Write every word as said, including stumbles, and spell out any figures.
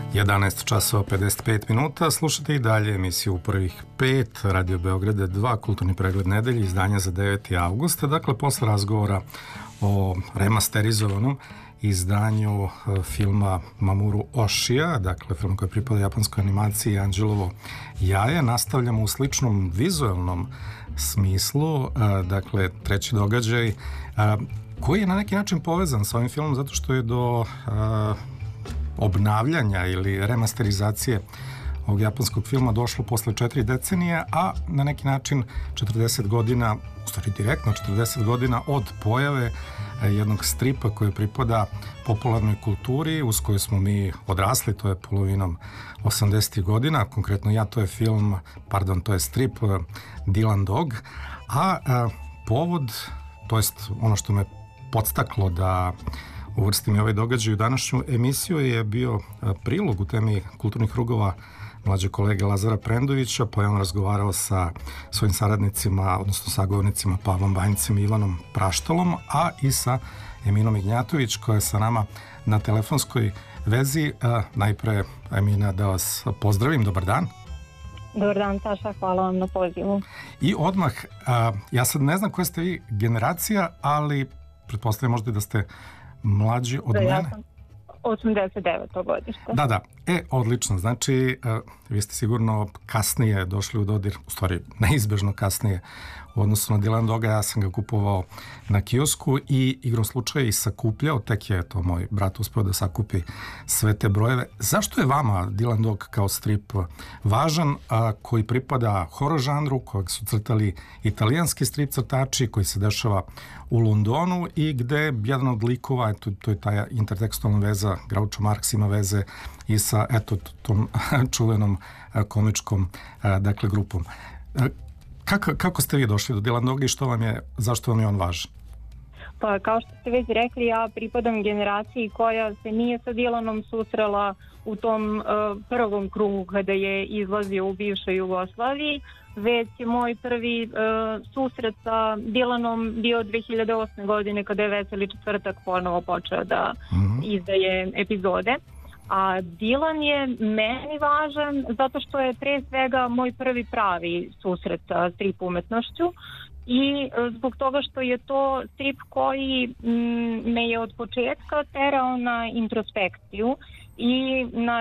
jedanaest časova pedeset pet minuta. Slušate i dalje emisiju U prvih pet, Radio Beograda dva, kulturni pregled nedelje, izdanja za deveti avgust. Dakle, posle razgovora o remasterizovanom izdanju filma Mamoru Oshija, dakle film koji pripada japanskoj animaciji Anđelovo jaje, nastavljamo u sličnom vizualnom smislu, dakle treći događaj koji je na neki način povezan sa ovim filmom zato što je do obnavljanja ili remasterizacije ovog japanskog filma došlo posle četiri decenije, a na neki način četrdeset godina, u stvari direktno četrdeset godina od pojave jednog stripa koji pripada popularnoj kulturi uz koju smo mi odrasli, to je polovinom osamdesetih godina, konkretno ja, to je film, pardon, to je strip Dylan Dog, a, a povod, to jest ono što me podstaklo da uvrstim i ovaj događaj u današnju emisiju je bio prilog u temi kulturnih krugova mlađe kolege Lazara Prendovića, pa je on razgovarao sa svojim saradnicima, odnosno sagovornicima Pavlom Banjicem i Ivanom Praštalom, a i sa Eminom Ignjatović koja je sa nama na telefonskoj vezi. Najpre, Emina, da vas pozdravim, dobar dan. Dobar dan, Saša, hvala vam na pozivu. I odmah, ja sad ne znam koja ste vi generacija, ali pretpostavljam možda da ste mlađi od da, mene. Ja sam osamdeset deveto godište. Da, da. E, odlično. Znači, uh, vi ste sigurno kasnije došli u dodir, u stvari neizbežno kasnije u odnosu na Dylan Doga. Ja sam ga kupovao na kiosku i igrom slučaja i sakupljao. Tek je to moj brat uspeo da sakupi sve te brojeve. Zašto je vama Dylan Dog kao strip važan, a, koji pripada horror žanru, kojeg su crtali italijanski strip crtači, koji se dešava u Londonu i gde jedan od likova, to, to je ta intertekstualna veza, Groucho Marx ima veze i sa eto tom čuvenom komičkom dakle grupom. Kako, kako ste vi došli do Dylan Doga i što vam je, zašto vam je on važan? Pa kao što ste već rekli, ja pripadam generaciji koja se nije sa Dylanom susrela u tom uh, prvom krugu kada je izlazio u bivšoj Jugoslaviji, već je moj prvi uh, susret sa Dylanom bio dve hiljade osme godine kada je Veseli četvrtak ponovo počeo da mm-hmm. izdaje epizode. A Dylan je meni važan zato što je pre svega moj prvi pravi susret sa strip umetnošću i zbog toga što je to strip koji m, me je od početka terao na introspekciju i na